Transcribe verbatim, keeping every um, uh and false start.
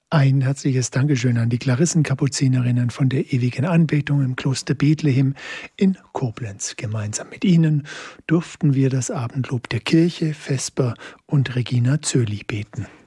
Ein herzliches Dankeschön an die Klarissenkapuzinerinnen von der Ewigen Anbetung im Kloster Bethlehem in Koblenz. Gemeinsam mit ihnen durften wir das Abendlob der Kirche, Vesper und Regina Zöli beten.